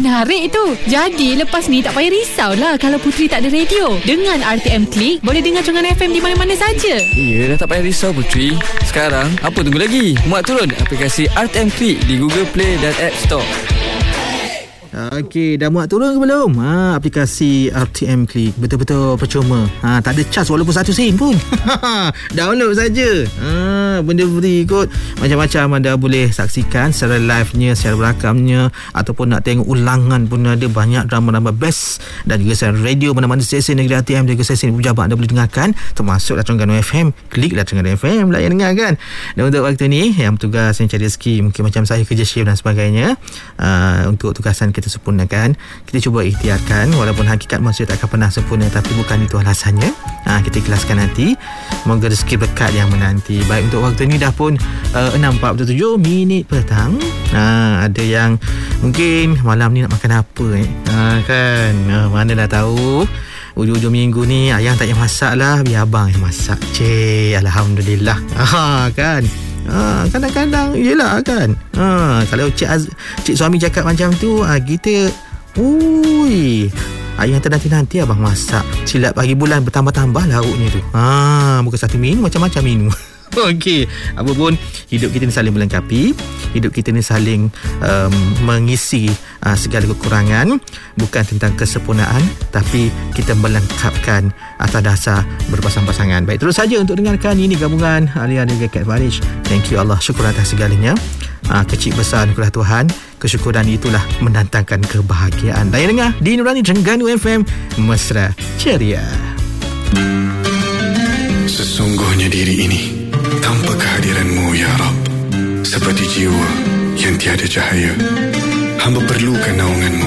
Menarik tu. Jadi lepas ni tak payah risaulah kalau Puteri tak ada radio. Dengan RTM Klik, boleh dengar Terengganu FM di mana-mana saja. Ya, dah tak payah risau Puteri. Sekarang, apa tunggu lagi? Muat turun aplikasi RTM Klik di Google Play dan App Store. Okey, dah muat turun ke belum? Aplikasi RTM Klik. Betul-betul percuma. Tak ada cas walaupun 1 sen pun. Download saja. Benda free kot. Macam-macam anda boleh saksikan secara live-nya, secara berakamnya, ataupun nak tengok ulangan pun ada. Banyak drama-drama best. Dan juga secara radio, mana-mana stesen negeri RTM dan juga stesen pejabat anda boleh dengarkan. Termasuklah Terengganu FM. Kliklah Terengganu FM lah yang dengar kan. Dan untuk waktu ni, yang bertugas yang cari rezeki, mungkin macam saya kerja shift dan sebagainya, untuk tugasan kita sempurnakan, kita cuba ikhtiarkan walaupun hakikat manusia tak akan pernah sempurna, tapi bukan itu alasannya. Kita ikhlaskan nanti, moga rezeki berkat yang menanti. Baik, untuk waktu ni dah pun 6.47 minit petang. Ada yang mungkin malam ni nak makan apa kan, mana dah tahu. Ujung-ujung minggu ni ayang tak payah masak lah, biar abang yang masak. Alhamdulillah. Kan, kadang-kadang yelah kan, kalau cik suami cakap macam tu, kita ayang nanti abang masak. Silap pagi bulan bertambah-tambah lauknya tu. Bukan satu menu, macam-macam menu. Okey, apa pun hidup kita ni saling melengkapi. Hidup kita ni saling mengisi segala kekurangan. Bukan tentang kesempurnaan, tapi kita melengkapkan atas dasar berpasang-pasangan. Baik, terus saja untuk dengarkan ini gabungan Alia dan Kat Faridz. Thank you Allah, syukur atas segalanya. Kecil besar anugerah Tuhan. Kesyukuran itulah mendatangkan kebahagiaan. Dan yang dengar di Nurani Terengganu FM, mesra ceria. Sesungguhnya diri ini tanpa kehadiran-Mu ya Rabb, seperti jiwa yang tiada cahaya. Hamba perlukan naungan-Mu